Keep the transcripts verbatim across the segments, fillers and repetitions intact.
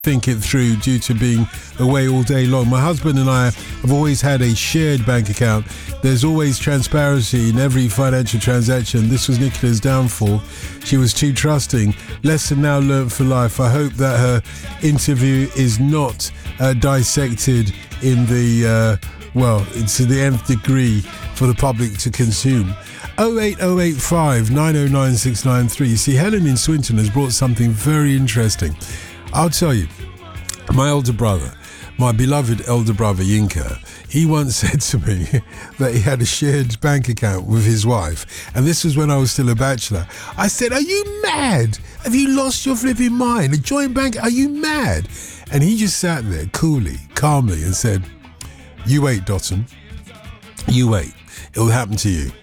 think it through due to being away all day long. My husband and I have always had a shared bank account. There's always transparency in every financial transaction. This was Nicola's downfall. She was too trusting. Lesson now learnt for life. I hope that her interview is not uh, dissected in the, uh, well, to the nth degree for the public to consume. oh eight oh eight five nine oh nine six nine three. See, Helen in Swinton has brought something very interesting. I'll tell you, my elder brother, my beloved elder brother Yinka, he once said to me that he had a shared bank account with his wife, and this was when I was still a bachelor. I said, "Are you mad? Have you lost your flipping mind? A joint bank? Are you mad?" And he just sat there coolly, calmly, and said, "You wait, Dotson. You wait. It'll happen to you."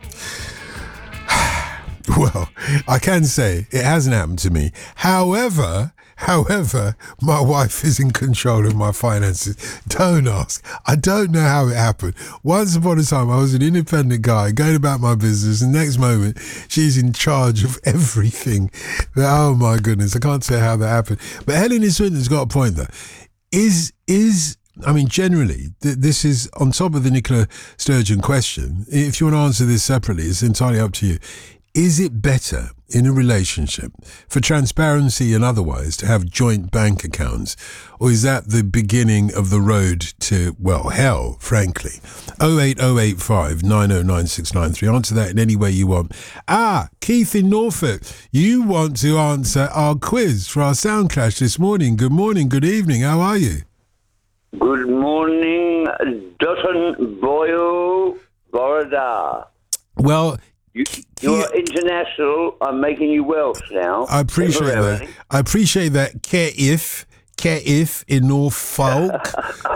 Well, I can say it hasn't happened to me. However, however, my wife is in control of my finances. Don't ask. I don't know how it happened. Once upon a time, I was an independent guy going about my business. And the next moment, she's in charge of everything. Oh my goodness, I can't say how that happened. But Helen in Swinton's got a point though. Is is I mean, generally, th- this is on top of the Nicola Sturgeon question. If you want to answer this separately, it's entirely up to you. Is it better in a relationship for transparency and otherwise to have joint bank accounts? Or is that the beginning of the road to, well, hell, frankly? oh eight oh eight five nine oh nine six nine three. Answer that in any way you want. Ah, Keith in Norfolk, you want to answer our quiz for our Sound Clash this morning. Good morning, good evening. How are you? Good morning, Dotton Boyo Borada. Well, You, you are international. I'm making you Welsh now. I appreciate that. I appreciate that. Keith, Keith in Norfolk,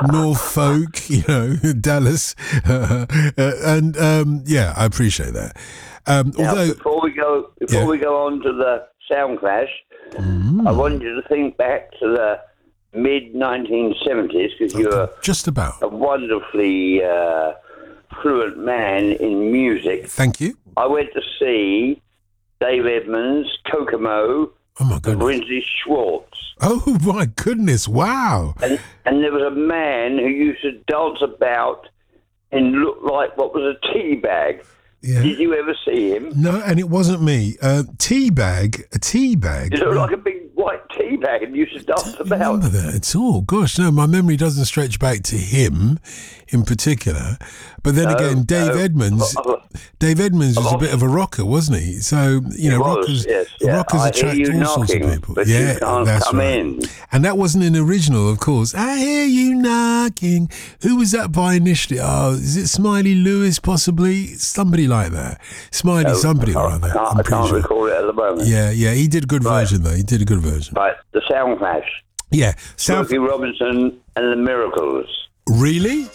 Norfolk, you know, Dallas, uh, and um, yeah, I appreciate that. Um, now, although before we go, before yeah. we go on to the Sound Clash, mm. I want you to think back to the mid nineteen seventies because you're just about a wonderfully uh, fluent man in music. Thank you. I went to see Dave Edmunds, Kokomo, oh my goodness, Lindsay Schwartz. Oh my goodness! Wow. And, and there was a man who used to dance about and look like what was a tea bag. Yeah. Did you ever see him? No, and it wasn't me. Uh, tea bag, a tea bag. It looked like a big white tea bag and used to dance Don't about. remember that at all. Gosh, no, my memory doesn't stretch back to him in particular. But then No, again, Dave no. Edmunds, Uh, Dave Edmunds was a bit of a rocker, wasn't he? So, you know, He was, rockers, yes, yeah. rockers I attract hear you all sorts of knocking, people. but yeah, you can't that's come right. in. And that wasn't an original, of course. I hear you knocking. Who was that by initially? Oh, is it Smiley Lewis, possibly? Somebody like that. Smiley No, somebody I or can't, other. I I'm can't, pretty I can't sure. recall it at the moment. Yeah, yeah, he did a good Right. version, though. He did a good version. Right, the Sound Clash. Yeah. South. Smokey Robinson and the Miracles. Really?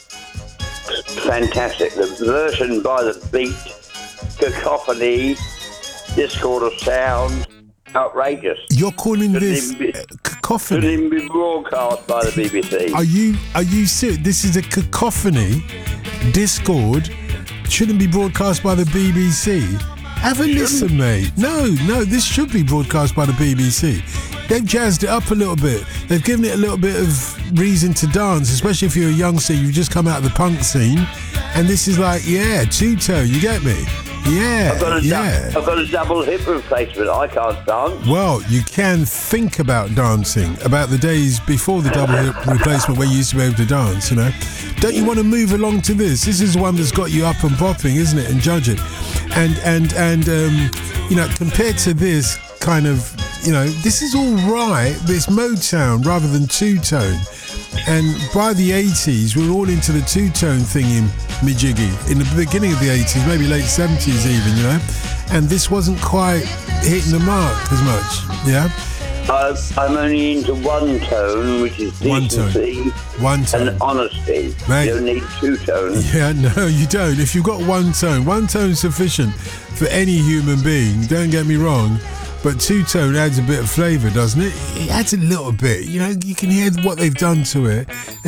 Fantastic. The version by the beat, cacophony, discord of sound, outrageous. You're calling Couldn't this even be- uh, Couldn't cacophony? even be broadcast by the B B C. Are you are you serious? This is a cacophony. Discord shouldn't be broadcast by the B B C. Have a listen, mate. No, no, this should be broadcast by the B B C. They've jazzed it up a little bit. They've given it a little bit of reason to dance, especially if you're a youngster, you've just come out of the punk scene. And this is like, yeah, two-toe, you get me? Yeah, I've got a yeah. du- I've got a double hip replacement. I can't dance. Well, you can think about dancing, about the days before the double hip replacement where you used to be able to dance, you know. Don't you want to move along to this? This is one that's got you up and popping, isn't it? And judge it. And, and, and um, you know, compared to this kind of, you know, this is all right, but it's Motown rather than two-tone. And by the eighties, we were all into the two-tone thingy, mijiggy, in the beginning of the eighties, maybe late seventies even, you know. And this wasn't quite hitting the mark as much, yeah? Uh, I'm only into one tone, which is One tone. decency One tone. and honesty. Mate. You don't need two tones. Yeah, no, you don't. If you've got one tone, one tone's sufficient for any human being, don't get me wrong. But two-tone adds a bit of flavour, doesn't it? It adds a little bit. You know, you can hear what they've done to it.